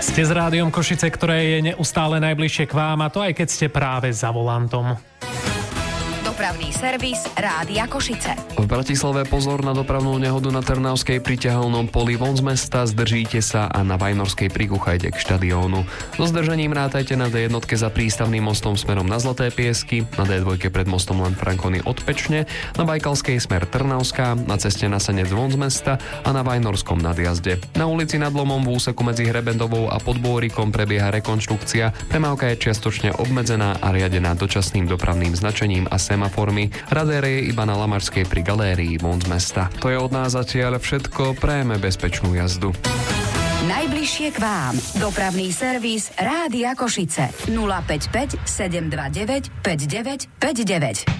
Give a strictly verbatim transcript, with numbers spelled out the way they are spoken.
Ste s Rádiom Košice, ktoré je neustále najbližšie k vám, a to aj keď ste práve za volantom. Dopravný servis Rádia Košice. V Bratislave pozor na dopravnú nehodu na Trnavskej pri ťahalnom poli von z mesta, zdržíte sa a na Vajnorskej prikúchajte k štadiónu. So zdržením rátajte na dé jedna za prístavným mostom smerom na Zlaté Piesky, na dé dva pred mostom Lanfranconi od Pečne, na Bajkalskej smer Trnavská, na ceste na Senec von z mesta a na Vajnorskom nadjazde. Na ulici Nad Lomom v úseku medzi Hrebendovou a Podbôrikom prebieha rekonštrukcia, premávka je čiastočne obmedzená a riadená dočasným dopravným značením a semaformy. Radér je iba na Lamačskej pri galérii von z mesta. To je od nás zatiaľ všetko, prajeme bezpečnú jazdu. Najbližšie k vám. Dopravný servis Rádia Košice. nula päť päť sedem dva deväť päť deväť päť deväť.